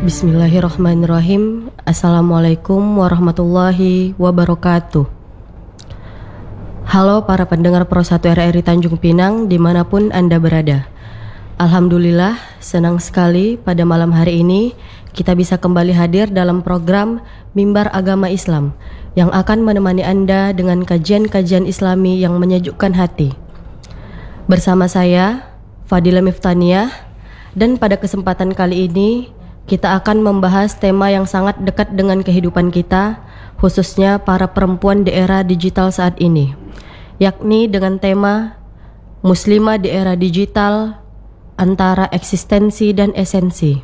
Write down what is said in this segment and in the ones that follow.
Bismillahirrahmanirrahim. Assalamualaikum warahmatullahi wabarakatuh. Halo para pendengar Pro 1 RRI Tanjung Pinang dimanapun Anda berada. Alhamdulillah senang sekali pada malam hari ini kita bisa kembali hadir dalam program Mimbar Agama Islam yang akan menemani Anda dengan kajian-kajian Islami yang menyejukkan hati. Bersama saya Fadilah Miftaniah, dan pada kesempatan kali ini kita akan membahas tema yang sangat dekat dengan kehidupan kita, khususnya para perempuan di era digital saat ini, yakni dengan tema Muslimah di era digital antara eksistensi dan esensi.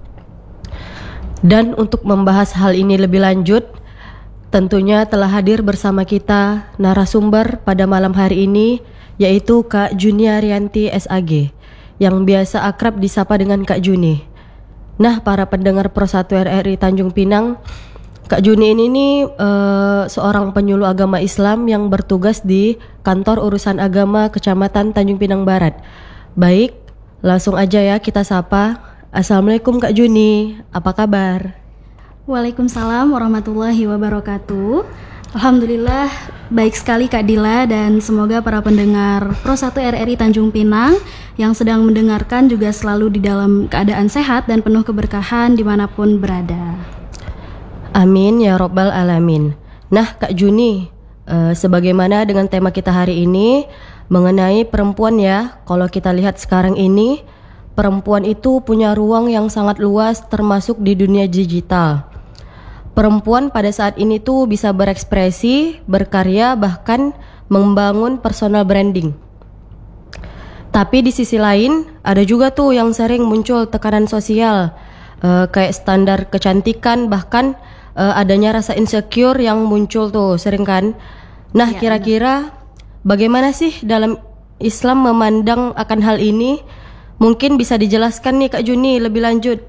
Dan untuk membahas hal ini lebih lanjut, tentunya telah hadir bersama kita narasumber pada malam hari ini, yaitu Kak Junia Rianti SAG, yang biasa akrab disapa dengan Kak Juni. Nah, para pendengar Pro 1 RRI Tanjung Pinang, Kak Juni ini seorang penyuluh agama Islam yang bertugas di Kantor Urusan Agama Kecamatan Tanjung Pinang Barat. Baik, langsung aja ya kita sapa. Assalamualaikum Kak Juni, apa kabar? Waalaikumsalam warahmatullahi wabarakatuh. Alhamdulillah baik sekali Kak Dila, dan semoga para pendengar Pro 1 RRI Tanjung Pinang yang sedang mendengarkan juga selalu di dalam keadaan sehat dan penuh keberkahan dimanapun berada. Amin ya robbal alamin. Nah Kak Juni, sebagaimana dengan tema kita hari ini mengenai perempuan ya, kalau kita lihat sekarang ini perempuan itu punya ruang yang sangat luas termasuk di dunia digital. Perempuan pada saat ini tuh bisa berekspresi, berkarya, bahkan membangun personal branding. Tapi di sisi lain ada juga tuh yang sering muncul tekanan sosial, kayak standar kecantikan, bahkan adanya rasa insecure yang muncul tuh sering kan. Nah, kira-kira bagaimana sih dalam Islam memandang akan hal ini? Mungkin bisa dijelaskan nih Kak Juni lebih lanjut.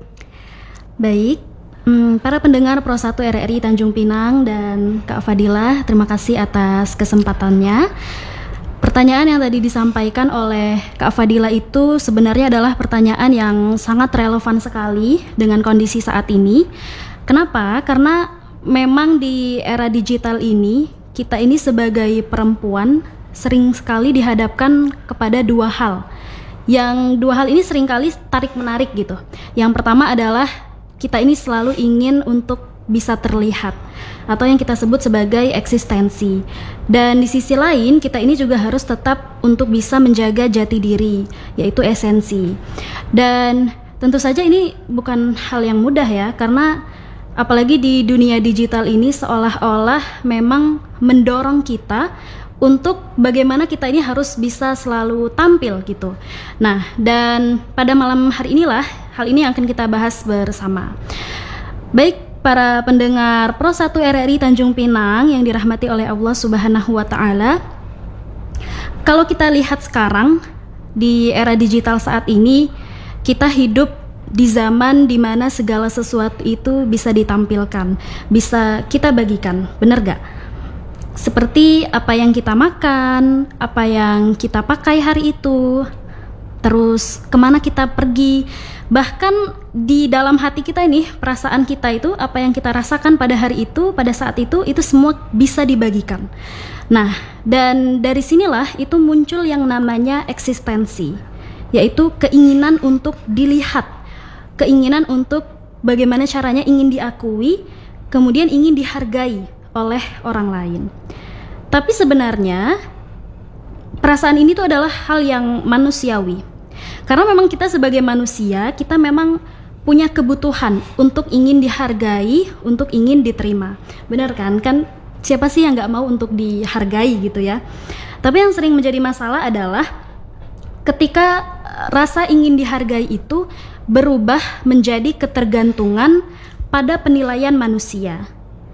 Baik, para pendengar Pro 1 RRI Tanjung Pinang dan Kak Fadilah, terima kasih atas kesempatannya. Pertanyaan yang tadi disampaikan oleh Kak Fadilah itu sebenarnya adalah pertanyaan yang sangat relevan sekali dengan kondisi saat ini. Kenapa? Karena memang di era digital ini, kita ini sebagai perempuan sering sekali dihadapkan kepada dua hal. Yang dua hal ini seringkali tarik-menarik gitu. Yang pertama adalah kita ini selalu ingin untuk bisa terlihat, atau yang kita sebut sebagai eksistensi. Dan di sisi lain kita ini juga harus tetap untuk bisa menjaga jati diri, yaitu esensi. Dan tentu saja ini bukan hal yang mudah ya, karena apalagi di dunia digital ini seolah-olah memang mendorong kita untuk bagaimana kita ini harus bisa selalu tampil gitu. Nah, dan pada malam hari inilah hal ini yang akan kita bahas bersama. Baik, para pendengar Pro 1 RRI Tanjung Pinang yang dirahmati oleh Allah Subhanahu wa Ta'ala, kalau kita lihat sekarang di era digital saat ini, kita hidup di zaman dimana segala sesuatu itu bisa ditampilkan, bisa kita bagikan, benar gak? Seperti apa yang kita makan, apa yang kita pakai hari itu, terus kemana kita pergi, bahkan di dalam hati kita ini, perasaan kita itu, apa yang kita rasakan pada hari itu, pada saat itu semua bisa dibagikan. Nah, dan dari sinilah itu muncul yang namanya eksistensi, yaitu keinginan untuk dilihat, keinginan untuk bagaimana caranya ingin diakui, kemudian ingin dihargai oleh orang lain. Tapi sebenarnya perasaan ini tuh adalah hal yang manusiawi. Karena memang kita sebagai manusia, kita memang punya kebutuhan untuk ingin dihargai, untuk ingin diterima. Benar kan? Kan siapa sih yang gak mau untuk dihargai gitu ya. Tapi yang sering menjadi masalah adalah ketika rasa ingin dihargai itu berubah menjadi ketergantungan pada penilaian manusia.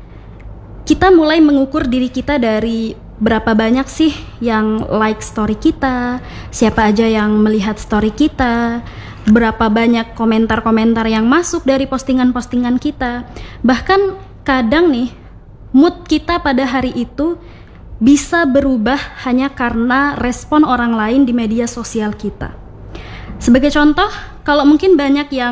Kita mulai mengukur diri kita dari berapa banyak sih yang like story kita, siapa aja yang melihat story kita, berapa banyak komentar-komentar yang masuk dari postingan-postingan kita. Bahkan kadang nih, mood kita pada hari itu bisa berubah hanya karena respon orang lain di media sosial kita. Sebagai contoh, kalau mungkin banyak yang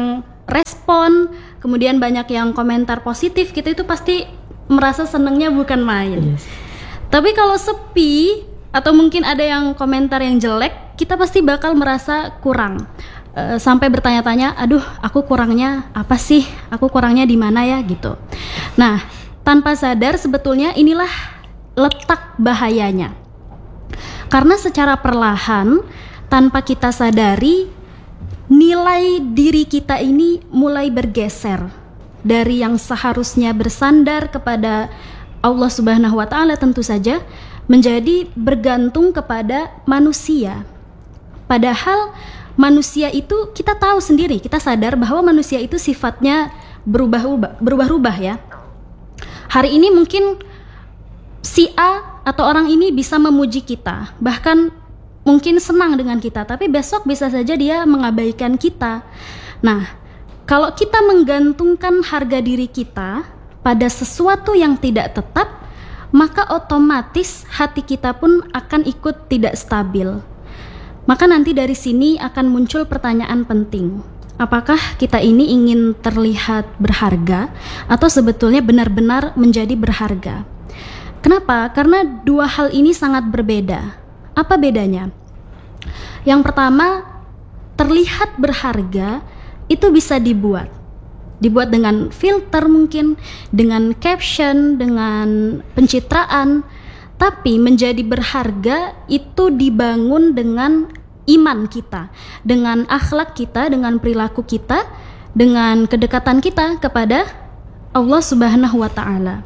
respon, kemudian banyak yang komentar positif, kita itu pasti merasa senangnya bukan main. Tapi kalau sepi atau mungkin ada yang komentar yang jelek, kita pasti bakal merasa kurang. Sampai bertanya-tanya, aduh aku kurangnya apa sih? Aku kurangnya di mana ya gitu. Nah, tanpa sadar sebetulnya inilah letak bahayanya. Karena secara perlahan, tanpa kita sadari, nilai diri kita ini mulai bergeser dari yang seharusnya bersandar kepada Allah Subhanahu wa Ta'ala tentu saja, menjadi bergantung kepada manusia. Padahal manusia itu kita tahu sendiri, kita sadar bahwa manusia itu sifatnya berubah-ubah ya. Hari ini mungkin si A atau orang ini bisa memuji kita, bahkan mungkin senang dengan kita, tapi besok bisa saja dia mengabaikan kita. Nah, kalau kita menggantungkan harga diri kita pada sesuatu yang tidak tetap, maka otomatis hati kita pun akan ikut tidak stabil. Maka nanti dari sini akan muncul pertanyaan penting. Apakah kita ini ingin terlihat berharga atau sebetulnya benar-benar menjadi berharga? Kenapa? Karena dua hal ini sangat berbeda. Apa bedanya? Yang pertama, terlihat berharga itu bisa dibuat dengan filter mungkin, dengan caption, dengan pencitraan. Tapi menjadi berharga itu dibangun dengan iman kita, dengan akhlak kita, dengan perilaku kita, dengan kedekatan kita kepada Allah Subhanahu wa Ta'ala.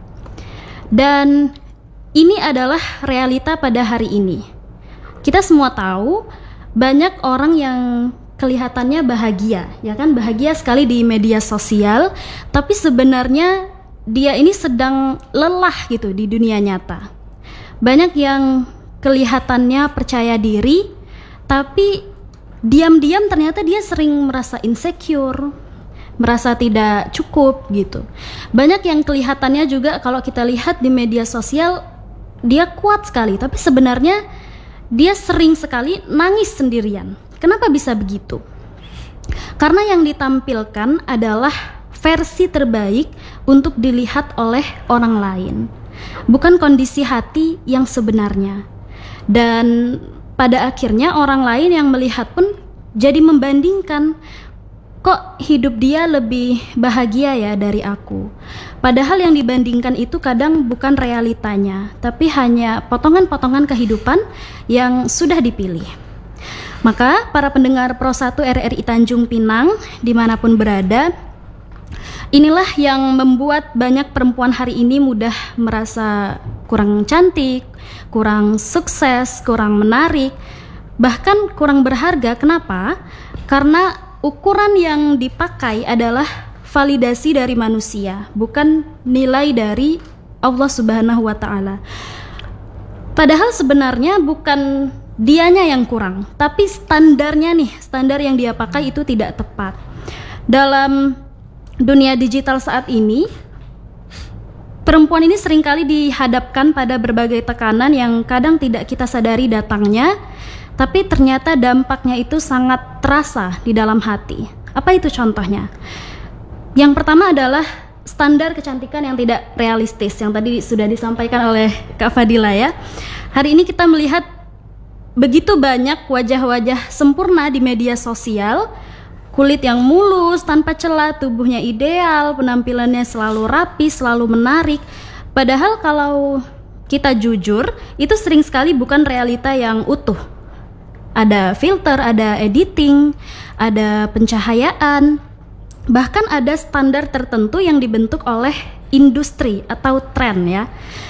Dan ini adalah realita pada hari ini. Kita semua tahu banyak orang yang kelihatannya bahagia, ya kan, bahagia sekali di media sosial, tapi sebenarnya dia ini sedang lelah gitu di dunia nyata. Banyak yang kelihatannya percaya diri, tapi diam-diam ternyata dia sering merasa insecure, merasa tidak cukup gitu. Banyak yang kelihatannya juga kalau kita lihat di media sosial dia kuat sekali, tapi sebenarnya dia sering sekali nangis sendirian. Kenapa bisa begitu? Karena yang ditampilkan adalah versi terbaik untuk dilihat oleh orang lain, bukan kondisi hati yang sebenarnya. Dan pada akhirnya orang lain yang melihat pun jadi membandingkan, kok hidup dia lebih bahagia ya dari aku. Padahal yang dibandingkan itu kadang bukan realitanya, tapi hanya potongan-potongan kehidupan yang sudah dipilih. Maka para pendengar Pro 1 RRI Tanjung Pinang dimanapun berada, inilah yang membuat banyak perempuan hari ini mudah merasa kurang cantik, kurang sukses, kurang menarik, bahkan kurang berharga. Kenapa? Karena ukuran yang dipakai adalah validasi dari manusia, bukan nilai dari Allah Subhanahu wa Ta'ala. Padahal sebenarnya bukan dianya yang kurang, tapi standarnya nih, standar yang dia pakai itu tidak tepat. Dalam dunia digital saat ini, perempuan ini seringkali dihadapkan pada berbagai tekanan yang kadang tidak kita sadari datangnya, tapi ternyata dampaknya itu sangat terasa di dalam hati. Apa itu contohnya? Yang pertama adalah standar kecantikan yang tidak realistis, yang tadi sudah disampaikan oleh Kak Fadila ya. Hari ini kita melihat begitu banyak wajah-wajah sempurna di media sosial, kulit yang mulus, tanpa celah, tubuhnya ideal, penampilannya selalu rapi, selalu menarik. Padahal kalau kita jujur, itu sering sekali bukan realita yang utuh. Ada filter, ada editing, ada pencahayaan, bahkan ada standar tertentu yang dibentuk oleh industri atau tren ya.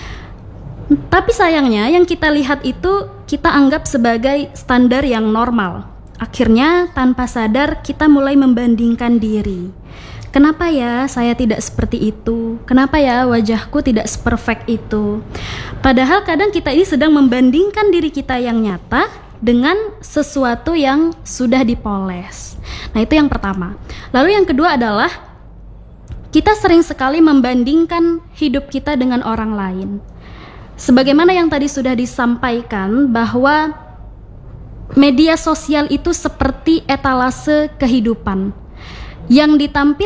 Tapi sayangnya yang kita lihat itu kita anggap sebagai standar yang normal. Akhirnya tanpa sadar kita mulai membandingkan diri. Kenapa ya saya tidak seperti itu? Kenapa ya wajahku tidak seperfect itu? Padahal kadang kita ini sedang membandingkan diri kita yang nyata dengan sesuatu yang sudah dipoles. Nah, itu yang pertama. Lalu yang kedua adalah kita sering sekali membandingkan hidup kita dengan orang lain. Sebagaimana yang tadi sudah disampaikan bahwa media sosial itu seperti etalase kehidupan yang ditampilkan